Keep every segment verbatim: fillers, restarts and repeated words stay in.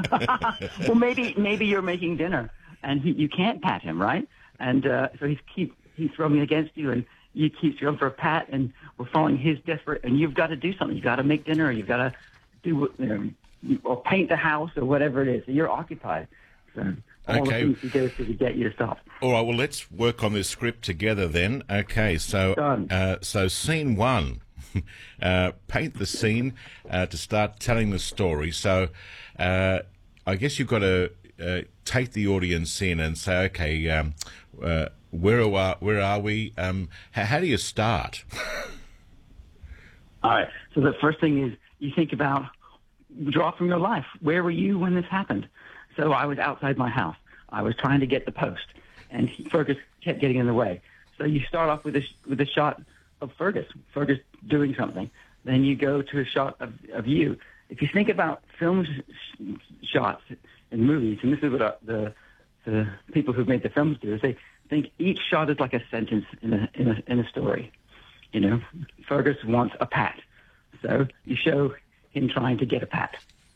Well, maybe maybe you're making dinner, and he, you can't pat him, right? And uh, so he's keep he's throwing against you, and you keep going for a pat, and we're following his desperate, and you've got to do something. You've got to make dinner, or you've got to do, you know, or paint the house, or whatever it is. So you're occupied. So all Okay. the things he goes to to get you to stop. All right, well, let's work on this script together then. Okay, so Done. uh, so scene one, uh, paint the scene uh, to start telling the story. So uh, I guess you've got to uh, take the audience in and say, okay, um, uh, where are where are we? Um, how, how do you start? All right. So the first thing is you think about, draw from your life. Where were you when this happened? So I was outside my house. I was trying to get the post, and he, Fergus kept getting in the way. So you start off with a with a shot of Fergus, Fergus doing something. Then you go to a shot of, of you. If you think about film sh- shots in movies, and this is what uh, the the people who've made the films do, is they think each shot is like a sentence in a in a in a story. You know, Fergus wants a pat, so you show him trying to get a pat.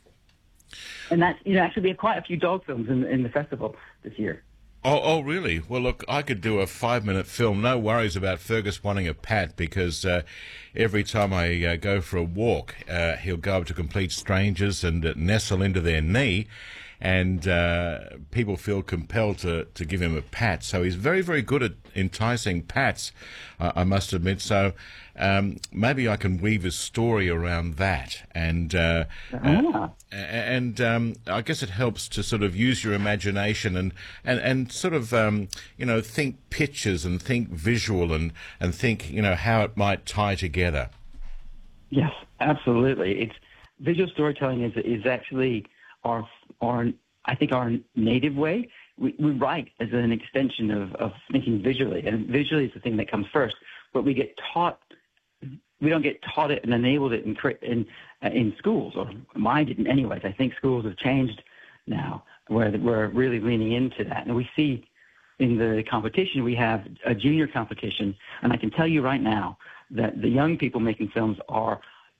And that's, you know, actually be quite a few dog films in, in the festival this year. Oh, oh, really? Well, look, I could do a five-minute film. No worries about Fergus wanting a pat, because uh, every time I uh, go for a walk, uh, he'll go up to complete strangers and uh, nestle into their knee, and uh, people feel compelled to, to give him a pat. So he's very, very good at enticing pats, uh, I must admit. So um, maybe I can weave a story around that. And uh, Ah. uh, and um, I guess it helps to sort of use your imagination and, and, and sort of, um, you know, think pictures and think visual and, and think, you know, how it might tie together. Yes, absolutely. It's visual storytelling is is actually our our I think our native way. We, we write as an extension of, of thinking visually, and visually is the thing that comes first. But we get taught, we don't get taught it and enabled it in in uh, in schools, or mine didn't anyways. I think schools have changed now, where we're really leaning into that, and we see in the competition we have a junior competition, and I can tell you right now that the young people making films are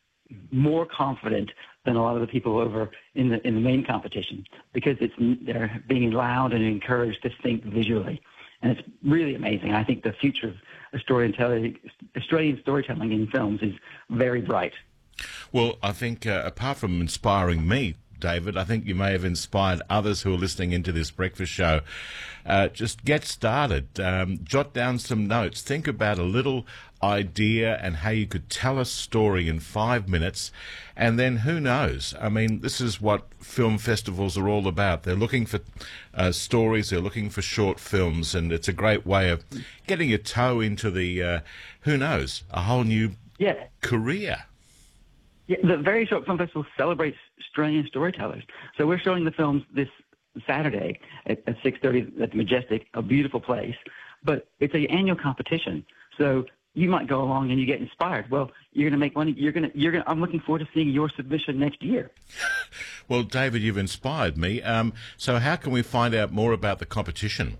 more confident than a lot of the people over in the in the main competition, because it's they're being allowed and encouraged to think visually, and it's really amazing. I think the future of Australian, Australian storytelling in films is very bright. Well, I think uh, apart from inspiring me, David, I think you may have inspired others who are listening into this breakfast show. Uh, just get started. Um, jot down some notes. Think about a little idea and how you could tell a story in five minutes. And then who knows? I mean, this is what film festivals are all about. They're looking for uh, stories. They're looking for short films. And it's a great way of getting your toe into the, uh, who knows, a whole new Yeah. career. Yeah, the Very Short Film Festival celebrates Australian storytellers. So we're showing the films this Saturday at, at six thirty at the Majestic, a beautiful place. But it's an annual competition. So you might go along and you get inspired. Well, you're going to make money. You're going to. You're going. I'm looking forward to seeing your submission next year. Well, David, you've inspired me. Um, so how can we find out more about the competition?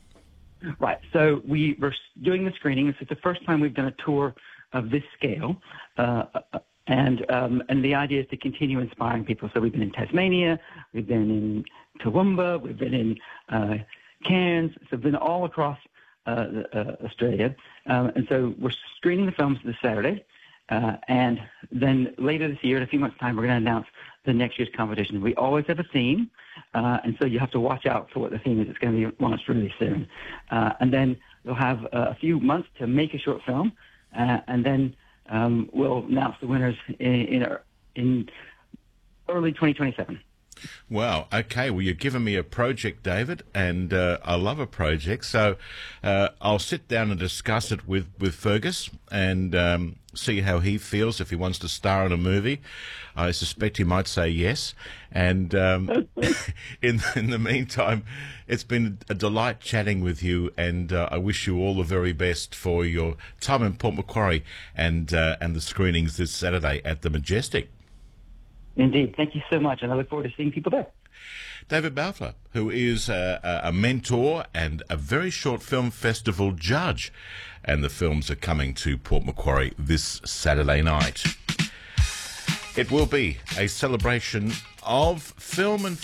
Right. So we were doing the screening. This is the first time we've done a tour of this scale. Uh, And um, and the idea is to continue inspiring people. So we've been in Tasmania, we've been in Toowoomba, we've been in uh, Cairns, so we've been all across uh, uh, Australia. Um, and so we're screening the films this Saturday. Uh, and then later this year, in a few months' time, we're going to announce the next year's competition. We always have a theme, uh, and so you have to watch out for what the theme is. It's going to be launched really soon. Uh, and then we'll have uh, a few months to make a short film, uh, and then Um, we'll announce the winners in, in, in early twenty twenty-seven. Wow. Okay. Well, you've given me a project, David, and uh, I love a project. So uh, I'll sit down and discuss it with, with Fergus and um, see how he feels if he wants to star in a movie. I suspect he might say yes. And um, in, in the meantime, it's been a delight chatting with you, and uh, I wish you all the very best for your time in Port Macquarie and, uh, and the screenings this Saturday at the Majestic. Indeed. Thank you so much, and I look forward to seeing people there. David Balfour, who is a, a mentor and a very short film festival judge, and the films are coming to Port Macquarie this Saturday night. It will be a celebration of film and